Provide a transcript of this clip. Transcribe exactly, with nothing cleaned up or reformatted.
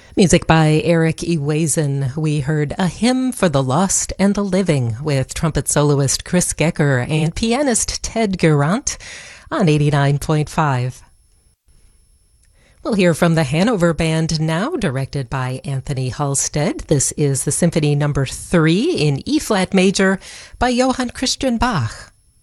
Music by Eric Ewazen. We heard A Hymn for the Lost and the Living with trumpet soloist Chris Gecker and pianist Ted Gerant on eighty-nine point five. We'll hear from the Hanover Band now, directed by Anthony Halstead. This is the Symphony Number three in E-flat major by Johann Christian Bach.